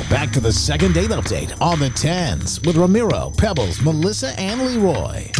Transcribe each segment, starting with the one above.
Back to the second date update on the 10s with Ramiro, Pebbles, Melissa, and Leroy.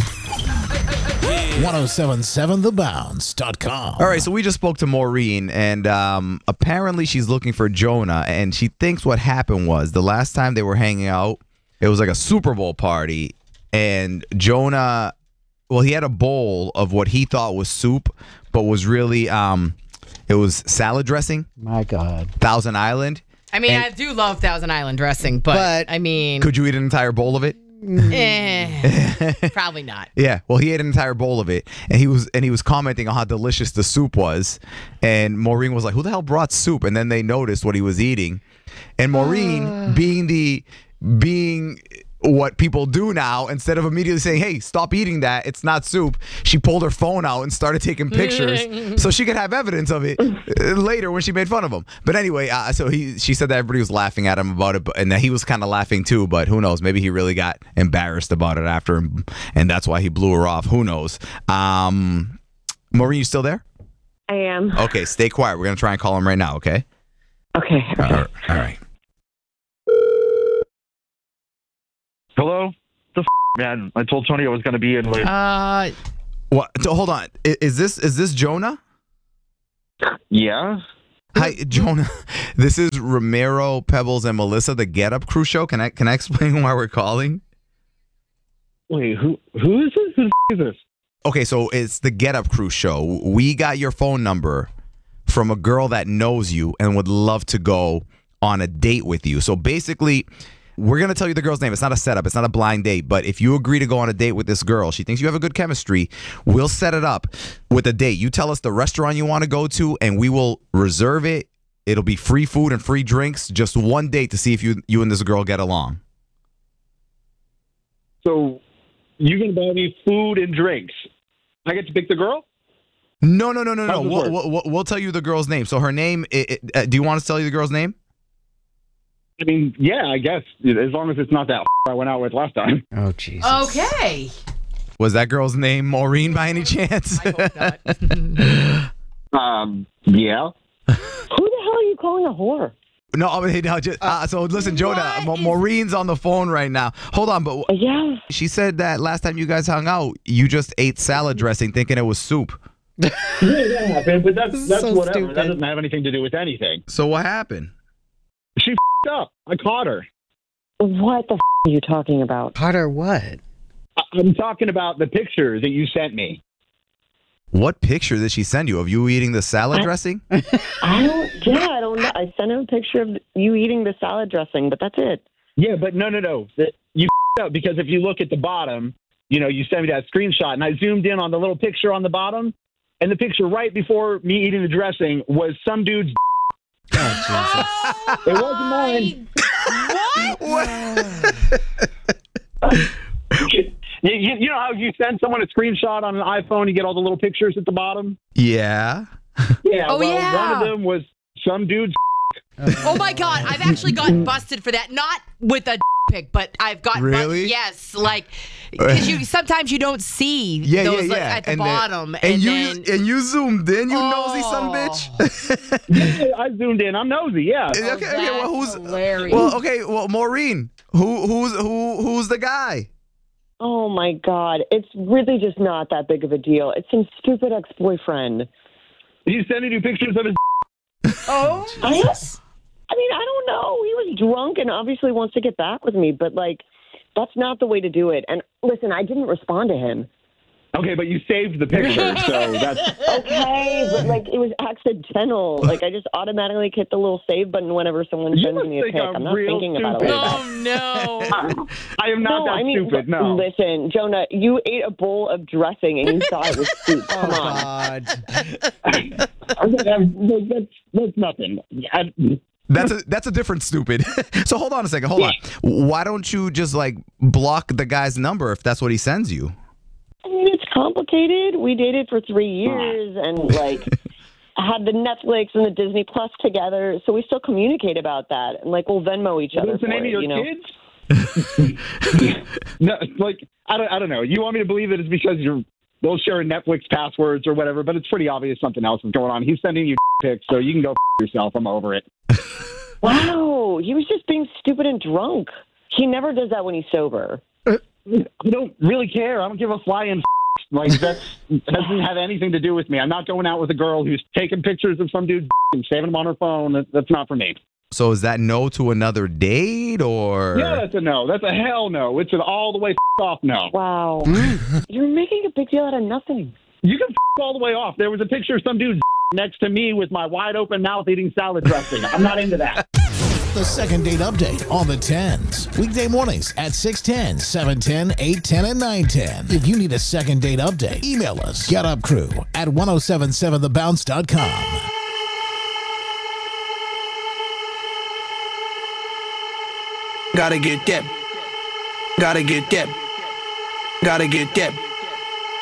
1077thebounce.com. All right, so we just spoke to Maureen, and apparently she's looking for Jonah, and she thinks what happened was the last time they were hanging out, it was like a Super Bowl party, and Jonah, well, he had a bowl of what he thought was soup, but was really, it was salad dressing. My God. Thousand Island. I mean, And- I do love Thousand Island dressing, but I mean, Could you eat an entire bowl of it? probably not. Yeah, well, he ate an entire bowl of it, and he was commenting on how delicious the soup was, and Maureen was like, "Who the hell brought soup?" And then they noticed what he was eating, and Maureen, being what people do now, instead of immediately saying, "Hey, stop eating that, it's not soup," she pulled her phone out and started taking pictures so she could have evidence of it later when she made fun of him. But anyway, she said that everybody was laughing at him about it, and that he was kind of laughing too. But who knows? Maybe he really got embarrassed about it after, and that's why he blew her off. Who knows? Maureen, you still there? I am. Okay, stay quiet. We're gonna try and call him right now. Okay. Okay. All right. Hello? Man, I told Tony I was going to be in late. What? So hold on. Is this Jonah? Yeah? Hi, Jonah. This is Ramiro, Pebbles, and Melissa, the Get Up Crew show. Can I explain why we're calling? Wait, who is this? Who the is this? Okay, so it's the Get Up Crew show. We got your phone number from a girl that knows you and would love to go on a date with you. So basically, we're going to tell you the girl's name. It's not a setup. It's not a blind date. But if you agree to go on a date with this girl, she thinks you have a good chemistry, we'll set it up with a date. You tell us the restaurant you want to go to, and we will reserve it. It'll be free food and free drinks. Just one date to see if you and this girl get along. So, you're going to buy me food and drinks. I get to pick the girl? No. How does this work? We'll tell you the girl's name. So her name, do you want us to tell you the girl's name? I mean, yeah, I guess. As long as it's not that I went out with last time. Oh, Jesus. Okay. Was that girl's name Maureen by any chance? I hope not. Yeah. Who the hell are you calling a whore? So listen, Jonah, Maureen's on the phone right now. Hold on, but Yeah. she said that last time you guys hung out, you just ate salad dressing thinking it was soup. Yeah, that happened, but that's So whatever. stupid. That doesn't have anything to do with anything. So what happened? She up. I caught her. What the are you talking about? Potter, what? I'm talking about the picture that you sent me. What picture did she send you of you eating the salad dressing? I don't know. I sent him a picture of you eating the salad dressing, but that's it. Yeah, but no. You up because if you look at the bottom, you sent me that screenshot, and I zoomed in on the little picture on the bottom, and the picture right before me eating the dressing was some dude's. Oh, It wasn't mine. You know how you send someone a screenshot on an iPhone, you get all the little pictures at the bottom? Yeah. Yeah, Oh, yeah. one of them was some dude's. Oh my God, I've actually gotten busted for that. Not with a pic, but I've got Really? yes, like because sometimes you don't see those like, at the bottom, and you zoomed in, you nosy son of a bitch. Yeah, I zoomed in. I'm nosy, yeah. Okay, well, who's hilarious. well, Maureen, who's the guy? Oh my God. It's really just not that big of a deal. It's some stupid ex-boyfriend. He's sending you pictures of his. Oh, I mean, I don't know. He was drunk and obviously wants to get back with me, but that's not the way to do it. And listen, I didn't respond to him. Okay, but you saved the picture, so that's. Okay, but it was accidental. I just automatically hit the little save button whenever someone You sends must me a think pic. I'm I'm not real thinking about it stupid. like that. oh no. I am not that stupid, no. Listen, Jonah, you ate a bowl of dressing and you thought it was soup. Come on. God. That's nothing. That's a different stupid. So hold on a second. Hold on. Why don't you just block the guy's number if that's what he sends you? I mean, it's complicated. We dated for 3 years and had the Netflix and the Disney Plus together, so we still communicate about that. And we'll Venmo each other. What's the for name it, of your kids? No, I don't know. You want me to believe that it's because you're both sharing Netflix passwords or whatever, but it's pretty obvious something else is going on. He's sending you pics, so you can go yourself. I'm over it. Wow, he was just being stupid and drunk. He never does that when he's sober. I don't really care. I don't give a flying like that doesn't have anything to do with me. I'm not going out with a girl who's taking pictures of some dude and saving them on her phone. That's not for me. So is that no to another date or? Yeah, that's a no. That's a hell no. It's an all the way off no. Wow. You're making a big deal out of nothing. You can all the way off. There was a picture of some dude next to me with my wide open mouth eating salad dressing. I'm not into that. The second date update on the 10s. Weekday mornings at 6:10, 7:10, 8:10, and 9:10. If you need a second date update, email us. GetUpCrew@1077thebounce.com. Gotta get that. Gotta get that. Gotta get that.